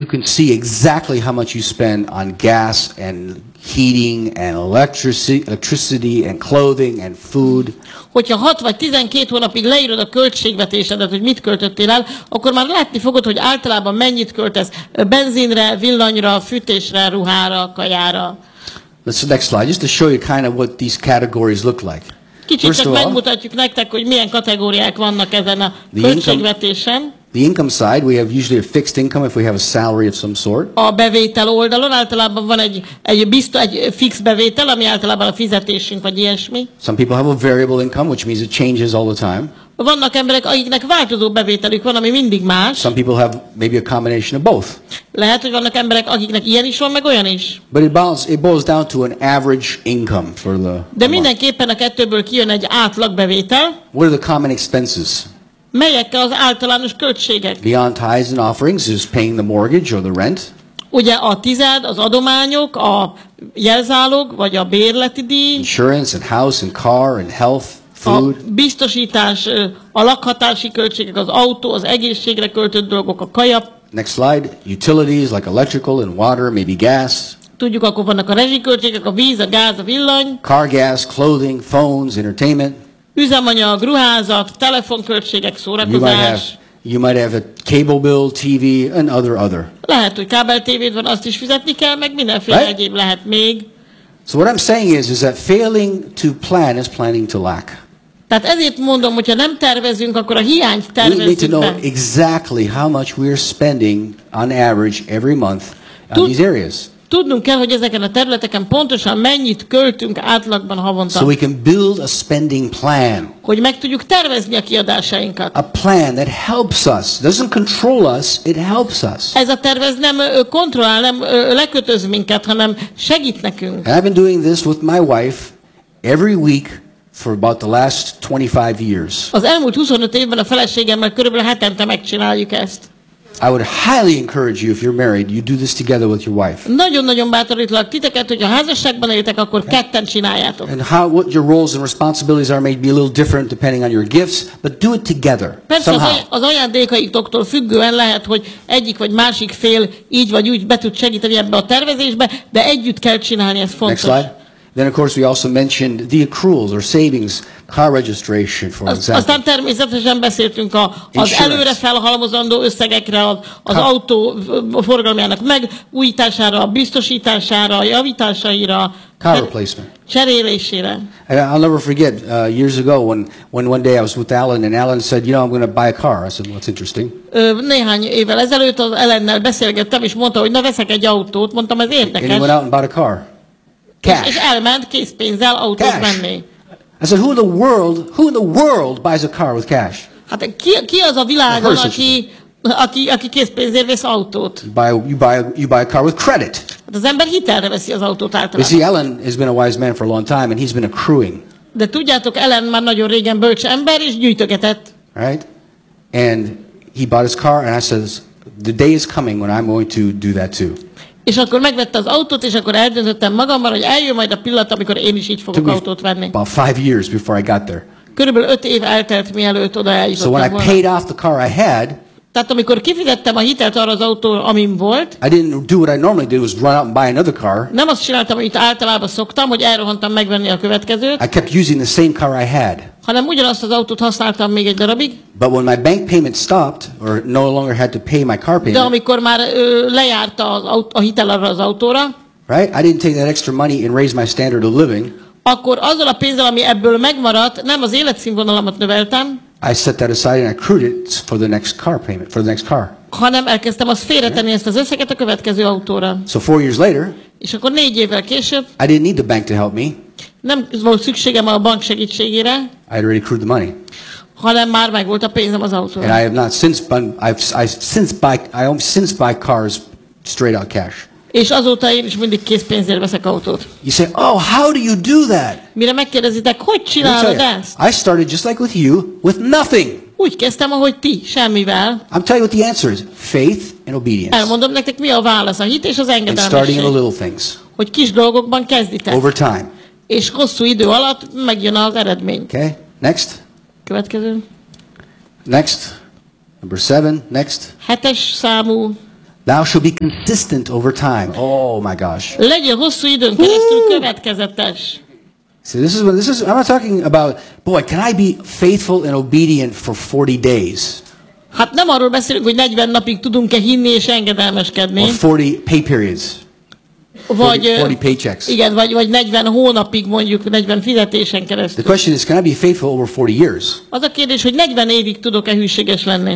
can see exactly how much you spend on gas and heating and electricity and clothing and food. Hogyha 6 vagy 12 hónapig leírod a költségvetésedet, hogy mit költöttél el, akkor már látni fogod, hogy általában mennyit költesz benzinre, villanyra, fűtésre, ruhára, kajára. Let's the next slide, just to show you kind of what these categories look like. Kicsit csak megmutatjuk nektek, hogy milyen kategóriák vannak ezen a költségvetésen. The income side, we have usually a fixed income if we have a salary of some sort. A bevétel oldalon általában van egy fix bevétel, ami általában a fizetésünk vagy ilyesmi. Some people have a variable income, which means it changes all the time. Vannak emberek, akiknek változó bevételük van, ami mindig más. Some people have maybe a combination of both. Lehet, hogy vannak emberek, akiknek ilyen is van, meg olyan is. But it boils down to an average income for the De mindenképpen a kettőből kijön egy átlagbevétel. What are the common expenses? Melyek az általános költségek? Beyond tithes and offerings is paying the mortgage or the rent. Ugye a tized, az adományok, a jelzálog, vagy a bérleti díj. Insurance and house and car and health, food. A biztosítás, a lakhatási költségek, az autó, az egészségre költött dolgok, a kaja. Next slide. Utilities like electrical and water, maybe gas. Tudjuk, akkor vannak a rezsiköltségek, a víz, a gáz, a villany. Car gas, clothing, phones, entertainment. Üzemanyag, ruházat, telefonköltségek, szórakozás. You might have a cable bill, TV, and other. Lehet, hogy kábeltévéd van, azt is fizetni kell, meg mindenféle egyéb lehet még. So what I'm saying is that failing to plan is planning to lack. Tehát ezért mondom, hogyha nem tervezünk, akkor a hiányt We need to tervezzük know be. exactly how much we are spending on average every month on these areas. Tudnunk kell, hogy ezeken a területeken pontosan mennyit költünk átlagban havonta. So we can build a spending plan. Hogy meg tudjuk tervezni a kiadásainkat. A plan that helps us. Doesn't control us, it helps us. Ez a tervez nem kontrollál, nem lekötöz minket, hanem segít nekünk. And I've been doing this with my wife every week for about the last 25 years. Az elmúlt 25 évben a feleségemmel körülbelül hetente megcsináljuk ezt. I would highly encourage you, if you're married, you do this together with your wife. Nagyon-nagyon bátorítlak titeket, hogy a házasságban éltek, akkor ketten csináljátok. And what your roles and responsibilities are may be a little different depending on your gifts, but do it together. Persze somehow. az ajándékaitoktól függően lehet, hogy egyik vagy másik fél így vagy úgy be tud segíteni ebbe a tervezésbe, de együtt kell csinálni, ez fontos. Next slide. Then of course we also mentioned the accruals or savings, car registration for example. Aztán természetesen beszéltünk az előre felhalmozandó összegekre, az autó forgalmának megújítására, biztosítására, javításaira, car replacement. Cserélésére. I'll never forget years ago when one day I was with Alan and Alan said, you know, I'm going to buy a car. I said, well, that's interesting. Néhány évvel ezelőtt az Ellennel beszélgettem, és mondta, hogy na veszek egy autót. Mondtam, ez érdekes. And he went out and bought a car. Cash. És elment készpénzzel autót venni. I said, who in the world buys a car with cash? Hát ki az a világon, aki készpénzért vesz autót? You buy a car with credit. Hát az ember hitelre veszi az autót You általában. see, Ellen has been a wise man for a long time, and he's been accruing. De tudjátok, Ellen már nagyon régen bölcs ember, és gyűjtögetett. Right? And he bought his car, and I says, the day is coming when I'm going to do that too. És akkor megvette az autót, és akkor eldöntöttem magammal, hogy eljön majd a pillanat, amikor én is így fogok autót venni. About 5 years before I got there. Körülbelül 5 év eltelt, mielőtt oda eljutottam volna. So when I paid off the car I had, tehát amikor kifizettem a hitelt arra az autóra, amin volt, I didn't do what I normally do, was run out and buy another car. Nem azt csináltam, amit általában szoktam, hogy elrohantam megvenni a következőt. I kept using the same car I had. Hanem ugyanazt az autót használtam még egy darabig. But when my bank payment stopped, or no longer had to pay my car payment. De amikor már lejárta a hitel arra az autóra, right? I didn't take that extra money and raise my standard of living. Akkor azzal a pénzzel, ami ebből megmaradt, nem az életszínvonalamat növeltem. I set that aside and I accrued it for the next car payment, for the next car. Hanem elkezdtem azt félretenni ezt az összeget a következő autóra. So 4 years later, és akkor 4 évvel később, I didn't need the bank to help me. Nem volt szükségem a bank segítségére. I had already accrued the money. Hanem már megvolt a pénzem az autóra. And I have not since I since buy cars straight out cash. És azóta én is mindig készpénzért veszek autót. You say, oh, how do you do that? Mire megkérdezitek, hogy csinálod ezt? I started just like with you, with nothing. Úgy kezdtem, ahogy ti, semmivel. I'm telling you what the answer is: faith and obedience. Elmondom nektek, mi a válasz, a hit és az And engedelmesség. starting in the little things. Hogy kis dolgokban kezditek. Over time. És hosszú idő alatt megjön az eredmény. Okay. Next. Következő. Next. Number 7. Next. 7-es számú. Thou shalt be consistent over time. Oh my gosh. Legyél hosszú időn keresztül következetes. See, I'm not talking about, boy, can I be faithful and obedient for 40 days? Hát nem arról beszélünk, hogy 40 napig tudunk-e hinni és engedelmeskedni. Or 40 pay periods. Vagy, 40 paychecks. igen, vagy 40 hónapig mondjuk, 40 fizetésen keresztül. The question is, can I be faithful over 40 years? Az a kérdés, hogy 40 évig tudok-e hűséges lenni.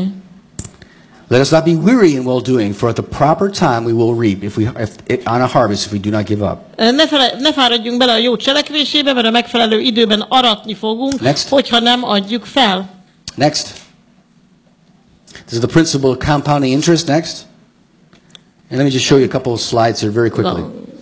Let us not be weary in well-doing, for at the proper time we will reap on a harvest if we do not give up. Ne fáradjunk bele a jó cselekvésébe, mert a megfelelő időben aratni fogunk, Next. hogyha nem adjuk fel. Next. This is the principle of compounding interest. Next. And let me just show you a couple of slides here very quickly.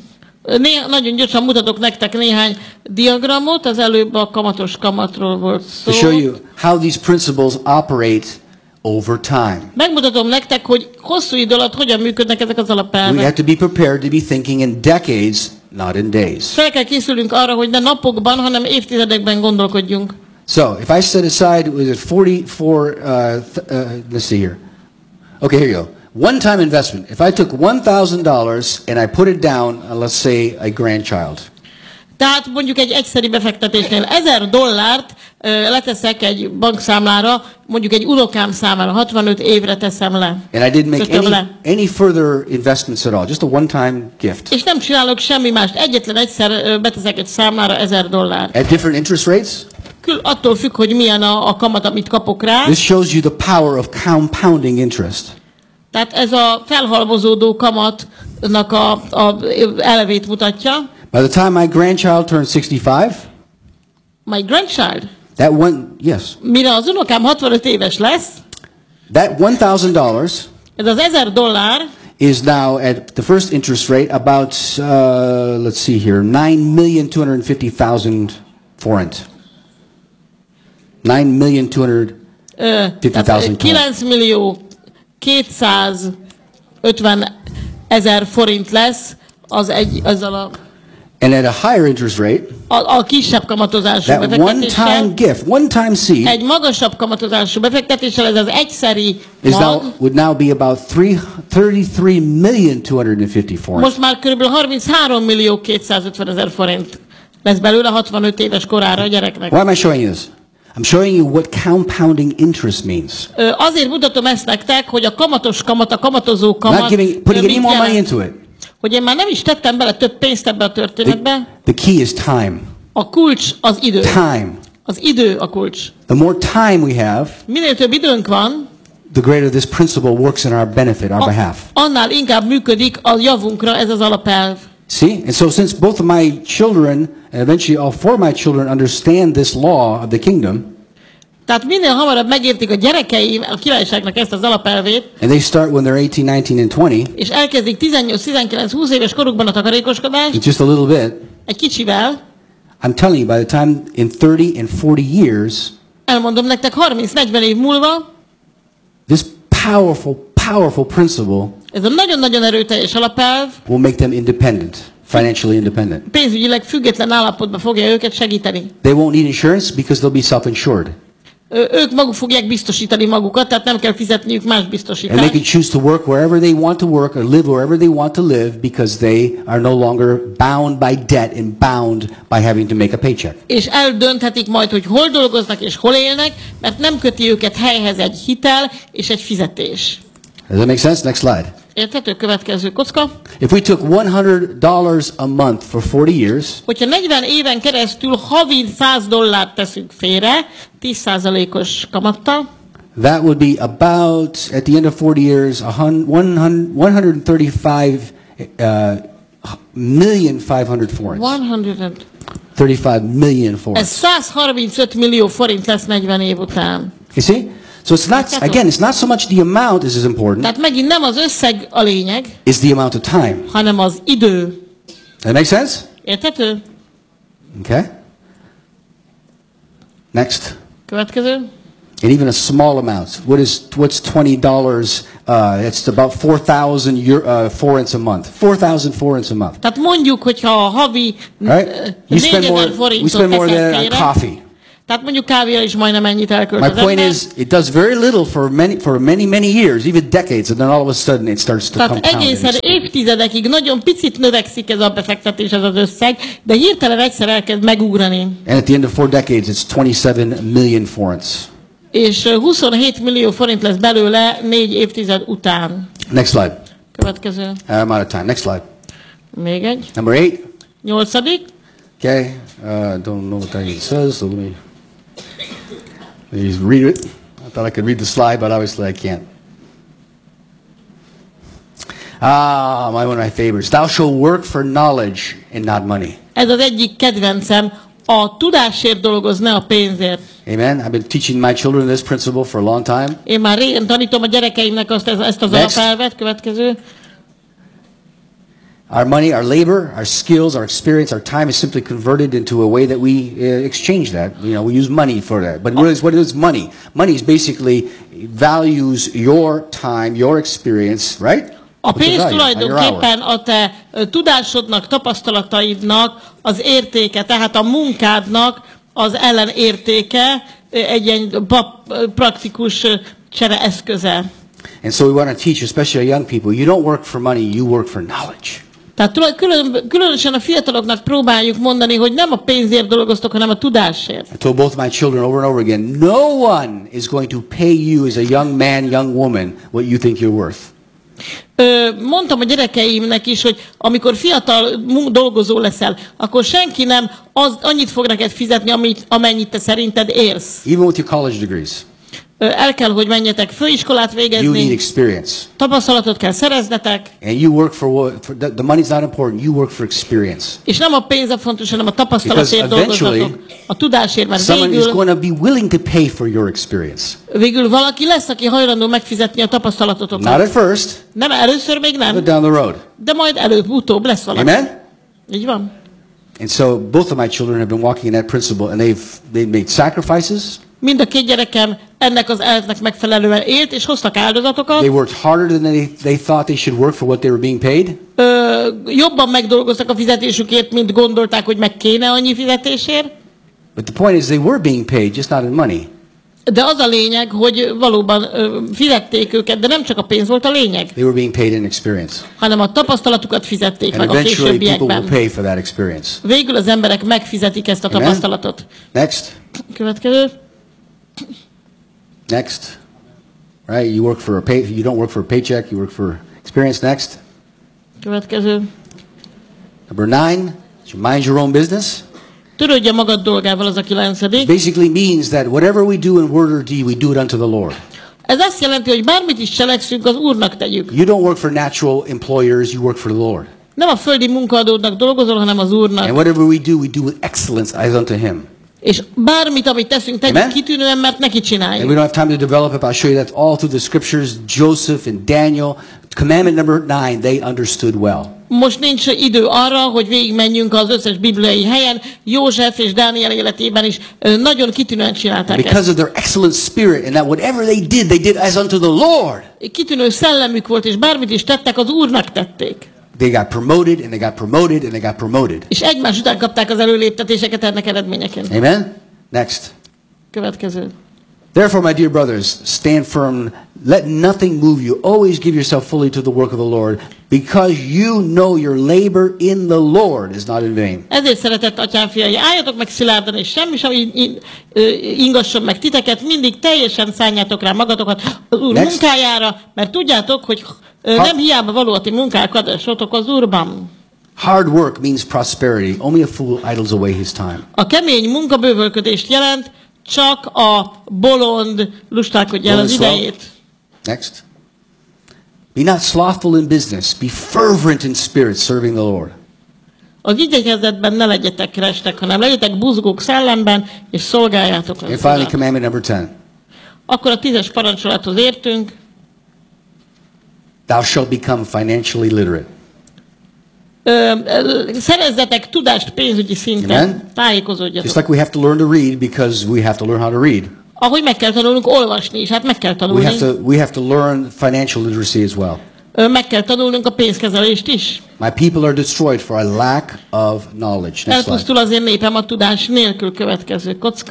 Nagyon gyorsan mutatok nektek néhány diagramot, az előbb a kamatos kamatról volt szó. To show you how these principles operate over time. Megmutatom nektek, hogy hosszú idő alatt hogyan működnek ezek az We alapelvek. have to be prepared to be thinking in decades, not in days. Fel kell készülnünk arra, hogy ne napokban, hanem évtizedekben gondolkodjunk. So, if I set aside, was it 44, let's see here. Okay, here you go. One-time investment. If I took $1,000 and I put it down on, let's say, a grandchild. Tehát mondjuk egy egyszeri befektetésnél $1000 leteszek egy bankszámlára, mondjuk egy unokám számára, 65 évre teszem le. And I didn't make Kötöm le. any further investments at all. Just a one-time gift. És nem csinálok semmi mást. Egyetlen egyszer beteszek egy számlára $1000. At different interest rates. Attól függ, hogy milyen a kamat, amit kapok rá. This shows you the power of compounding interest. Tehát ez a felhalmozódó kamatnak a elvét mutatja. By the time my grandchild turns 65, My grandchild. that one, yes, Mire az unokám 65 éves lesz, that $1,000 ez az $1000 is now at the first interest rate about, let's see here, 9,250,000 forint. 9,250,000 9.250.000 forint lesz azzal And at a higher interest rate, a kisebb kamatozású that befektetéssel, one-time gift, one-time seed, egy magasabb kamatozású befektetéssel, ez az egyszeri is mag, would now be about 33,250,000 forint. most már kb. 33.250.000 forint lesz belőle 65 éves korára a gyereknek. Why am I showing you this? I'm showing you what compounding interest means. Azért mutatom ezt nektek, hogy a kamatos kamat, a kamatozó kamat, Not putting any mit more money jelent. into it. Hogy én már nem is tettem bele több pénzt ebbe a történetbe. The key is time. A kulcs az idő. Time. Az idő a kulcs. The more time we have, Minél több időnk van, the greater this principle works in our benefit, our behalf. annál inkább működik a javunkra ez az alapelv. See? And so since both of my children, and eventually all four of my children understand this law of the kingdom, Tehát minél hamarabb megértik a gyerekeim a királyságnak ezt az alapelvét, and they start when they're 18, 19, and 20, és elkezdik 18, 19, 20 éves korukban a takarékoskodást, it's just a little bit, egy kicsivel, I'm telling you, by the time in 30 and 40 years, elmondom nektek 30-40 év múlva, this powerful principle ez a nagyon-nagyon erőteljes alapelv will make them independent, financially independent. pénzügyileg független állapotba fogja őket segíteni. They won't need insurance because they'll be self-insured. Ők maguk fogják biztosítani magukat, tehát nem kell fizetniük más And they biztosítást. can choose to work wherever they want to work or live wherever they want to live because they are no longer bound by debt and bound by having to make a paycheck. És eldönthetik majd, hogy hol dolgoznak és hol élnek, mert nem köti őket helyhez egy hitel és egy fizetés. Does that make sense? Next slide. Érthető? Következő kocka. If we took $100 a month for 40 years, Hogyha 40 éven keresztül havi $100 teszünk félre, 10%-os kamattal, that would be about, at the end of 40 years, 135,500,000 forints. 35 million ez forints. 135 millió forint lesz 40 év után. You see? So it's not, again, it's not so much the amount is important, Tehát megint nem az összeg a lényeg, it's the amount of time. hanem az idő. Does that make sense? Érthető? Okay. Next. Következő. And even a small amount. What's $20? It's about 4,000 forints a month. 4,000 forints a month. Tehát mondjuk, hogyha a havi Right? You spend 4000 more forintot than teszel on félre, coffee. Tehát mondjuk kávéra is majdnem ennyit elkölt My az point ember. is, it does very little for many years, even decades, and then all of a sudden it starts to Tehát compound. egészen évtizedekig nagyon picit növekszik ez a befektetés, ez az összeg, de hirtelen egyszer elkezd megugrani. And at the end of 4 decades, it's 27 million forints. És 27 millió forint lesz belőle 4 évtized után. Next slide. Következő. I'm out of time. Next slide. Még egy. Number 8. 8. Okay. Don't know what that even says, so let me read it. I thought I could read the slide, but obviously I can't. One of my favorites. Thou shalt work for knowledge and not money. Ez az egyik kedvencem. A tudásért dolgoz, ne a pénzért. Amen. I've been teaching my children this principle for a long time. Én már régen tanítom a gyerekeimnek ezt az Next. alapelvet. Következő. Our money, our labor, our skills, our experience, our time is simply converted into a way that we exchange that. You know, we use money for that. But what is money? Money is basically values your time, your experience, right? A What's the pénz value? Your hour. tulajdonképpen a te tudásodnak, tapasztalataidnak az értéke, tehát a munkádnak az ellenértéke, egy ilyen praktikus csereeszköze. And so we want to teach, especially our young people, you don't work for money, you work for knowledge. Tehát különösen a fiataloknak próbáljuk mondani, hogy nem a pénzért dolgoztok, hanem a tudásért. I told both my children over and over again, no one is going to pay you as a young man, young woman, what you think you're worth. Mondtam a gyerekeimnek is, hogy amikor fiatal dolgozó leszel, akkor senki nem annyit fog neked fizetni, amennyit te szerinted érsz. Even with your college degrees. El kell, hogy menjetek főiskolát You need végezni, experience. tapasztalatot kell szereznetek, And you work for the money's not important, you work for experience. és nem a pénz a fontos, hanem a tapasztalatért Because eventually, dolgozatok. A tudásért, mert Someone is végül, going to be willing to pay for your experience. végül valaki lesz, aki hajlandó megfizetni a Not tapasztalatotokat. at first, Nem először még but nem, down the road. de majd előbb-utóbb lesz valaki. Amen? Így van. And so both of my children have been walking in that principle, and they've made sacrifices. Mind a két gyerekem ennek az elvnek megfelelően élt, és hoztak áldozatokat. They worked harder than they thought they should work for what they were being paid. Jobban megdolgoztak a fizetésükért, mint gondolták, hogy meg kéne annyi fizetésért. But the point is they were being paid, just not in money. De az a lényeg, hogy valóban fizették őket, de nem csak a pénz volt a lényeg, They were being paid in experience. hanem a tapasztalatukat fizették And meg a eventually people will későbbiekben. pay for that experience. Végül az emberek megfizetik ezt a Amen. tapasztalatot. Next. Következő. Next. Right? You don't work for a paycheck, you work for experience. Next. Következő. Number 9, you mind your own business. Törődje magad dolgával, az a 9. Basically means that whatever we do in word or deed, we do it unto the Lord. Ez azt jelenti, hogy bármit is cselekszünk, az Úrnak tegyük. You don't work for natural employers, you work for the Lord. Nem a földi munkaadódnak dolgozol, hanem az And Úrnak. whatever we do with excellence as unto Him. És bármit, amit teszünk, tegyük Amen. kitűnően, mert neki And we csináljuk. don't have time to develop it, but I'll show you that all through the scriptures. Joseph and Daniel, commandment number 9, they understood well. Most nincs idő arra, hogy végigmenjünk az összes bibliai helyen. József és Dániel életében is nagyon kitűnően csinálták Because ezt. of their excellent spirit and that whatever they did as unto the Lord. Kitűnő szellemük volt, és bármit is tettek, az Úrnak tették. They got promoted and they got promoted and they got promoted. És egymás után kapták az előléptetéseket ennek eredményeként. Amen? Next. Következő. Therefore, my dear brothers, stand firm. Let nothing move you. Always give yourself fully to the work of the Lord, because you know your labor in the Lord is not in vain. Ezért szeretett atyám fiai, álljatok meg szilárdan, és semmi sem ingasson meg titeket, mindig teljesen szálljátok rá magatokat az Úr Next. munkájára, mert tudjátok, hogy nem hiába való a ti munkálkodásotok az Úrban. Hard work means prosperity. Only a fool idles away his time. A kemény munka bővölködést jelent, csak a bolond lustálkodja el az idejét. Next. Be not slothful in business. Be fervent in spirit, serving the Lord. Az igyekezetben ne legyetek restek, hanem legyetek buzgók szellemben, és szolgáljátok And az finally, Urat. commandment number 10. Akkor a 10-es parancsolathoz értünk. Thou shalt become financially literate. Szerezzetek tudást pénzügyi szinten, Amen. Just tájékozódjatok. like we have to learn to read because we have to learn how to read. Ahogy meg kell tanulnunk olvasni is, hát meg kell tanulni. We have to learn financial literacy as well. Meg kell tanulnunk a pénzkezelést is. My people are destroyed for a lack of knowledge. Next slide. Elpusztul az én népem a tudás nélkül. Következő kocka.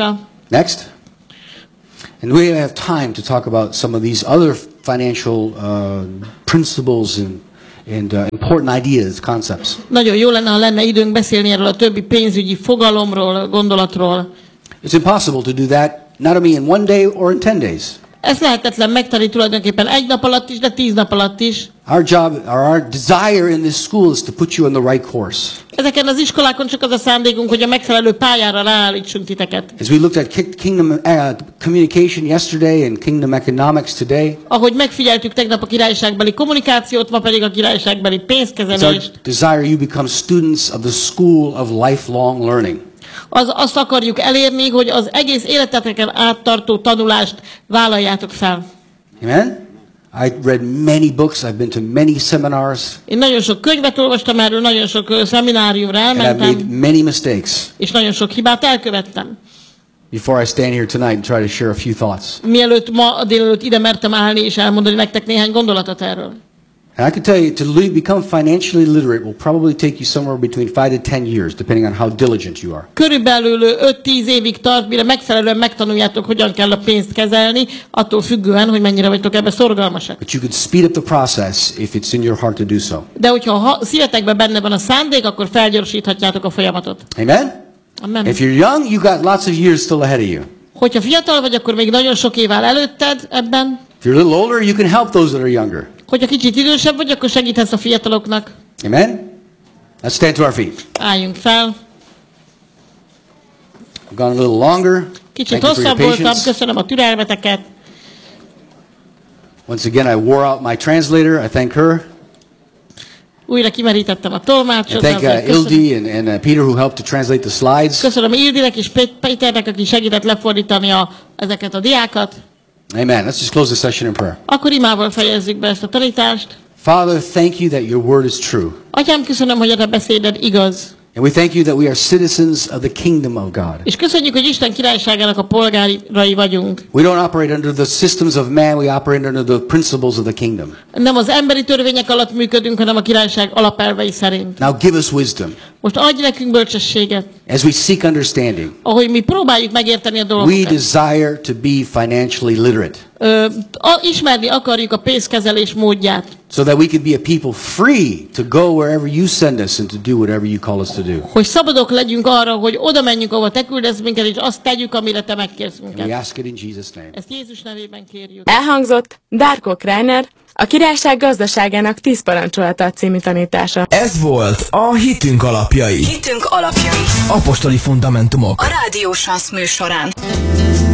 Next. And we have time to talk about some of these other financial principles and important ideas, concepts. Nagyon jó lenne, ha lenne időnk beszélni erről a többi pénzügyi fogalomról, gondolatról. It's impossible to do that, not only in one day or in 10 days. Ez lehetetlen megtenni tulajdonképpen egy nap alatt is, de 10 nap alatt is. Our job, or our desire in this school is to put you on the right course. Ezeken az iskolákon csak az a szándékunk, hogy a megfelelő pályára ráállítsunk titeket. As we looked at kingdom communication yesterday and kingdom economics today, Ahogy megfigyeltük tegnap a királyságbeli kommunikációt, ma pedig a királyságbeli it's our pénzkezelést, desire you become students of the school of lifelong learning. azt akarjuk elérni, hogy az egész életeteken áttartó tanulást vállaljátok fel. Amen? I read many books, I've been to many seminars, Én nagyon sok könyvet olvastam erről, nagyon sok szemináriumra and I've elmentem, made many mistakes és nagyon sok hibát elkövettem. before I stand here tonight and try to share a few thoughts. Mielőtt ma délelőtt ide mertem állni és elmondani nektek néhány gondolatot erről. And I can tell you, to become financially literate will probably take you somewhere between 5 to 10 years, depending on how diligent you are. Körülbelül 5-10 évig tart, mire megfelelően megtanuljátok, hogyan kell a pénzt kezelni, attól függően, hogy mennyire vagytok ebbe szorgalmasak. But you could speed up the process if it's in your heart to do so. De hogyha a szívetekben benne van a szándék, akkor felgyorsíthatjátok a folyamatot. Amen? Amen. If you're young, you got lots of years still ahead of you. Hogyha fiatal vagy, akkor még nagyon sok év áll előtted ebben. If you're a little older, you can help those that are younger. Hogyha kicsit idősebb vagy, akkor segíthetsz a fiataloknak. Amen? Let's stand to our feet. Álljunk fel. I've gone a little longer. Kicsit Thank you for your hosszabb voltam, patience. köszönöm a türelmeteket. Once again, I wore out my translator. I thank her. Újra kimerítettem a And tolmácsot. thank köszönöm, Ildi and Peter who helped to translate the slides. köszönöm Ildinek és Péternek, aki segített lefordítani ezeket a diákat. Amen. Let's just close the session in prayer. Akkor imával fejezzük be ezt a tanítást. Father, thank you that your word is true. Atyám, köszönöm, hogy a te beszéded igaz. And we thank you that we are citizens of the kingdom of God. És köszönjük, hogy Isten királyságának a polgárai vagyunk. We don't operate under the systems of man, we operate under the principles of the kingdom. Nem az emberi törvények alatt működünk, hanem a királyság alapelvei szerint. Now give us wisdom Most adj nekünk bölcsességet, as we seek understanding. ahogy mi próbáljuk megérteni a We dolgokat. desire to be financially literate Ismerni akarjuk a pénzkezelés módját, so that we could be a people free to go wherever you send us and to do whatever you call us to do. hogy szabadok legyünk arra, hogy oda menjünk, ahova te küldesz minket, és azt tegyük, amire te megkérsz And we minket. ask it in Jesus' name. Ezt Jézus nevében kérjük. Elhangzott Darko Kreiner, a Királyság gazdaságának 10 parancsolata című tanítása. Ez volt a Hitünk alapjai. Hitünk alapjai. Apostoli fundamentumok. A Rádió Sansz műsorán.